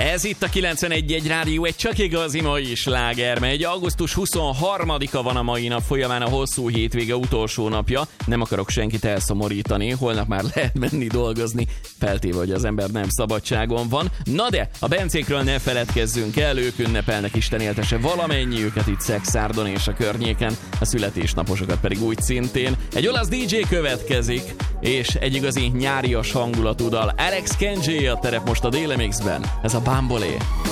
Ez itt a 91.1 Rádió, egy csak igazi mai sláger megy. Augusztus 23-a van a mai nap, folyamán a hosszú hétvége utolsó napja. Nem akarok senkit elszomorítani, holnap már lehet menni dolgozni, feltéve, hogy az ember nem szabadságon van. Na de, a Bencékről ne feledkezzünk el, ők ünnepelnek, Isten éltese valamennyiüket itt Szexárdon és a környéken, a születésnaposokat pedig úgy szintén. Egy olasz DJ következik, és egy igazi nyárias hangulatú dal. Alex Kenji a terep most a Déli Mixben. Ez a Bambolé.